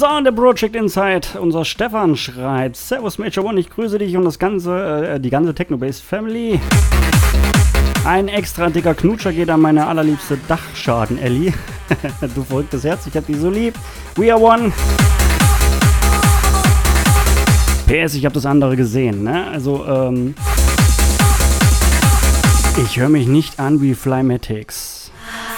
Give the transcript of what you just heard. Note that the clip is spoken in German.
So, und der Project Insight, unser Stefan schreibt: Servus Major One, ich grüße dich und die ganze Technobase Family. Ein extra dicker Knutscher geht an meine allerliebste Dachschaden, Ellie. Du verrücktes Herz, ich hab dich so lieb. We are one. PS, ich hab das andere gesehen, ne? Also, ich höre mich nicht an wie Flymatics.